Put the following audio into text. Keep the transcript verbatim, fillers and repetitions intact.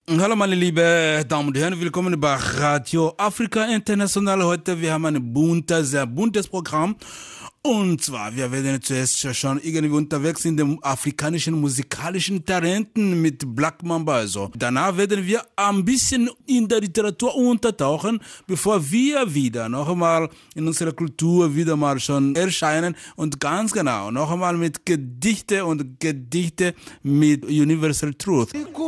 Hallo meine liebe Damen und Herren, willkommen bei Radio Afrika International. Heute wir haben ein buntes, sehr buntes Programm. Und zwar, wir werden zuerst schon irgendwie unterwegs in den afrikanischen musikalischen Talenten mit Black Mamba. Also. Danach werden wir ein bisschen in der Literatur untertauchen, bevor wir wieder noch einmal in unserer Kultur wieder mal schon erscheinen. Und ganz genau, noch einmal mit Gedichte und Gedichte mit Universal Truth.